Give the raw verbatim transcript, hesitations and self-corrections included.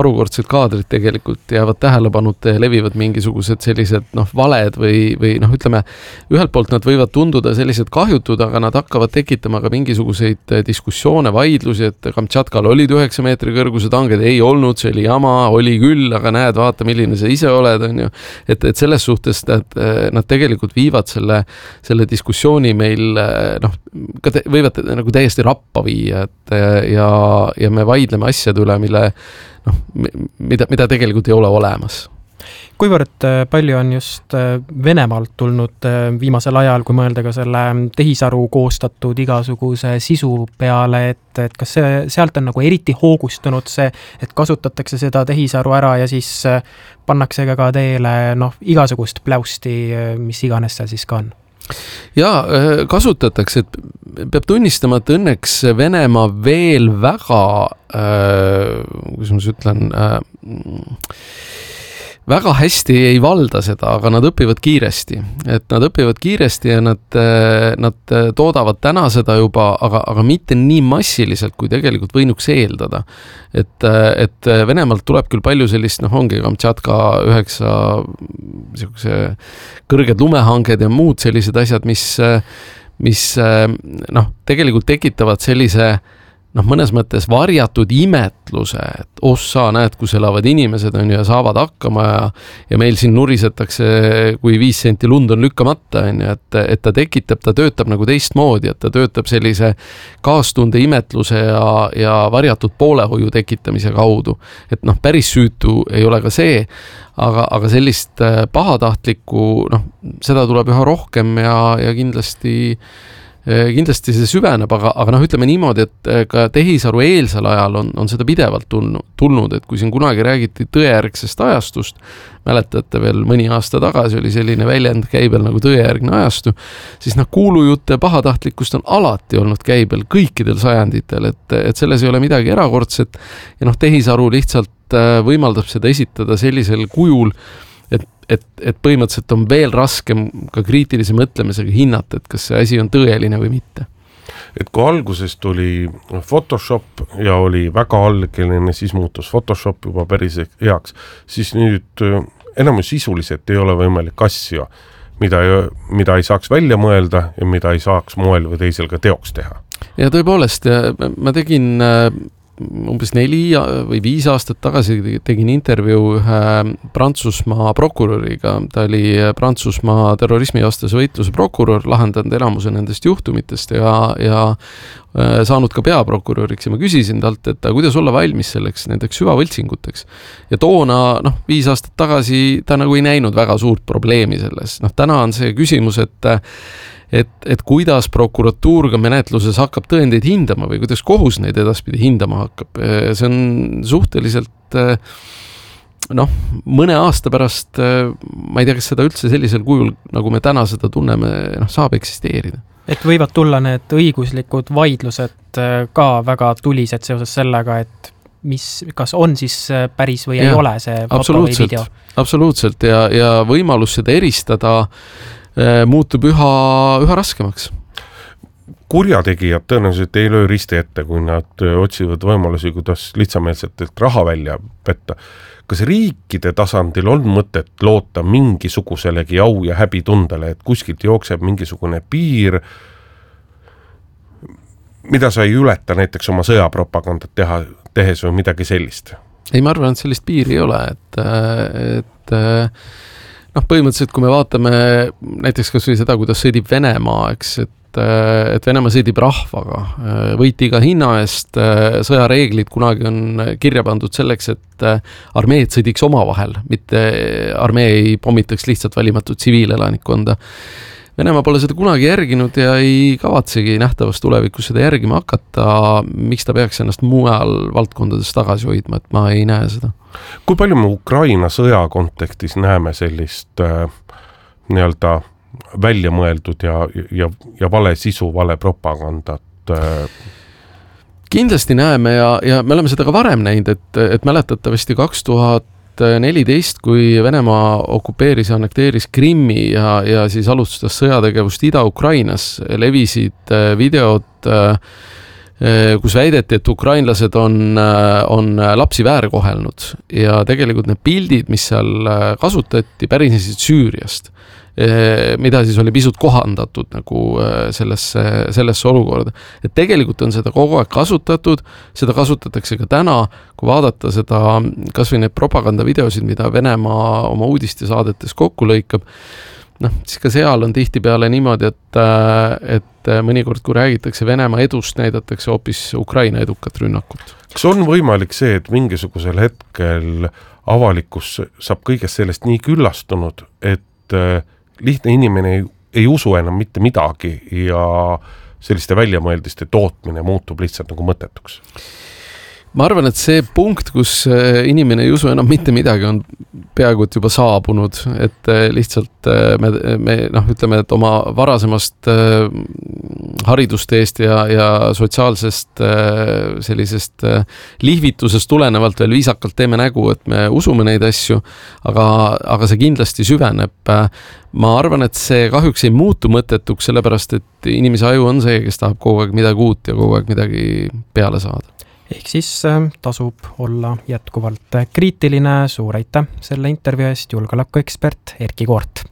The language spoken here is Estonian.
harukordsed kaadrid tegelikult jäävad tähelepanuta ja levivad mingisugused sellised noh, valed või, või noh, ütleme, ühelt poolt nad võivad tunduda sellised kahjutud, aga nad hakkavad tekitama ka mingisuguseid diskussioone, vaidlusi, et Kamtšatkal olid üheksa meetri kõrgused hanged, ei olnud, see oli jama, oli küll, aga näed, vaata, milline sa ise oled, on ju. Et, et selles suhtes nad, nad tegelikult viivad selle, selle diskussiooni meil noh, ka te, võivad nagu täiesti rappa viia, et ja, ja me vaidleme asjade üle, mille noh, mida, mida tegelikult ei ole olemas. Kuivõrd palju on just Venemaalt tulnud viimasel ajal, kui mõelda ka selle tehisaru koostatud igasuguse sisu peale, et, et kas see, sealt on nagu eriti hoogustunud see, et kasutatakse seda tehisaru ära ja siis pannakse ka, ka teele noh, igasugust pläusti, mis iganes seal siis ka on? Jaa, kasutatakse, et peab tunnistama, et õnneks Venemaa veel väga, äh, kuidas ma ütlen, äh, väga hästi ei valda seda, aga nad õpivad kiiresti. Et nad õpivad kiiresti ja nad, nad toodavad täna seda juba, aga, aga mitte nii massiliselt, kui tegelikult võinuks eeldada. Et, et Venemaalt tuleb küll palju sellist, noh, ongi Kamtšatka üheksa kõrged lumehanged ja muud sellised asjad, mis, mis noh, tegelikult tekitavad sellise noh, mõnes mõttes varjatud imetluse, et ossa, näed, kus elavad inimesed on ja saavad hakkama ja, ja meil siin nurisetakse, kui viis senti lund on lükkamata, on ju, et, et ta tekitab, ta töötab nagu teistmoodi, et ta töötab sellise kaastunde imetluse ja, ja varjatud poolehoiu tekitamise kaudu. Et noh, päris süütu ei ole ka see, aga, aga sellist pahatahtlikku, noh, seda tuleb üha rohkem ja, ja kindlasti kindlasti see süveneb, aga, aga noh, ütleme niimoodi, et ka tehisaru eelsel ajal on, on seda pidevalt tulnud, tulnud, et kui siin kunagi räägiti tõejärgsest ajastust, mäletate veel mõni aasta tagasi oli selline väljend käibel nagu tõejärgne ajastu, siis noh, kuulujutte pahatahtlikkust on alati olnud käibel kõikidel sajanditel, et, et selles ei ole midagi erakordset ja noh, tehisaru lihtsalt võimaldab seda esitada sellisel kujul, et, et, et põhimõtteliselt on veel raskem ka kriitilise mõtlemisega hinnata, et kas see asi on tõeline või mitte. Et kui alguses tuli Photoshop ja oli väga algeline, siis muutus Photoshop juba päris heaks, siis nüüd enam sisuliselt ei ole võimalik asju, mida, mida ei saaks välja mõelda ja mida ei saaks moel või teisel ka teoks teha. Ja tõepoolest, ma tegin umbes neli või viis aastat tagasi tegin intervjuu ühe Prantsusmaa prokuröriga. Ta oli Prantsusmaa terrorismivastase võitluse prokurör, lahendanud enamuse nendest juhtumitest ja, ja saanud ka peaprokuröriks ja ma küsisin talt, et kuidas olla valmis selleks nendeks süvavõltsinguteks. Ja toona, noh, viis aastat tagasi ta nagu ei näinud väga suurt probleemi selles. Noh, täna on see küsimus, et Et, et kuidas prokuratuur ka menetluses hakkab tõendeid hindama või kuidas kohus neid edaspidi hindama hakkab. See on suhteliselt, noh, mõne aasta pärast, ma ei tea, kas seda üldse sellisel kujul, nagu me täna seda tunneme, noh, saab eksisteerida. Et võivad tulla need õiguslikud vaidlused ka väga tulised seoses sellega, et mis, kas on siis päris või ja, ei ole see foto või video? Absoluutselt ja, ja võimalus seda eristada muutub üha, üha raskemaks. Kurjategijad tõenäoliselt ei löö risti ette, kui nad otsivad võimalusi, kuidas lihtsameelsetelt raha välja petta. Kas riikide tasandil on mõtet loota mingisuguselegi au ja häbi tundele, et kuskilt jookseb mingisugune piir, mida sa ei ületa näiteks oma sõjapropagandat teha, tehes või midagi sellist? Ei, ma arvan, et sellist piiri ei ole, et, et noh, põhimõtteliselt, kui me vaatame näiteks kas või seda, kuidas sõidib Venemaa, eks, et, et Venemaa sõidib rahvaga, võiti iga hinna eest, sõjareeglid kunagi on kirja pandud selleks, et armeed sõidiks omavahel, mitte armee ei pommitaks lihtsalt valimatu tsiviilelanikkonda. Venemaa pole seda kunagi järginud ja ei kavatsegi nähtavas tulevikus seda järgima hakata, miks ta peaks ennast mujal valdkondades tagasi hoidma, et ma ei näe seda. Kui palju me Ukraina sõja kontekstis näeme sellist äh, nii-öelda välja mõeldud ja, ja, ja vale sisu, vale propagandat? Äh... Kindlasti näeme ja, ja me oleme seda ka varem näinud, et, et mäletatavasti kaks tuhat neliteist, kui Venemaa okupeeris ja annekteeris Krimmi ja, ja siis alustas sõjategevust Ida-Ukrainas, levisid videod kus väideti, et ukrainlased on, on lapsi väärkohelnud ja tegelikult need pildid, mis seal kasutati, pärinesid Süüriast, mida siis oli pisut kohandatud nagu sellesse, sellesse olukorda. Et tegelikult on seda kogu aeg kasutatud, seda kasutatakse ka täna, kui vaadata seda, kas või need propagandavideosid, mida Venemaa oma uudistesaadetes kokku lõikab, noh, siis ka seal on tihtipeale niimoodi, et, et mõnikord, kui räägitakse Venemaa edust, näidatakse hoopis Ukraina edukat rünnakut. Kas on võimalik see, et mingisugusel hetkel avalikkus saab kõigest sellest nii küllastunud, et lihtne inimene ei, ei usu enam mitte midagi ja selliste väljamõeldiste tootmine muutub lihtsalt nagu mõttetuks? Ma arvan, et see punkt, kus inimene ei usu enam mitte midagi, on peaaegu et juba saabunud, et lihtsalt me, me noh, ütleme, et oma varasemast haridusteest ja, ja sotsiaalsest sellisest lihvitusest tulenevalt veel viisakalt teeme nägu, et me usume neid asju, aga, aga see kindlasti süveneb. Ma arvan, et see kahjuks ei muutu mõttetuks, sellepärast, et inimese aju on see, kes tahab kogu aeg midagi uut ja kogu aeg midagi peale saada. Ehk siis tasub olla jätkuvalt kriitiline. Suur aitäh selle intervjuu eest, julgeolekuekspert Erki Koort.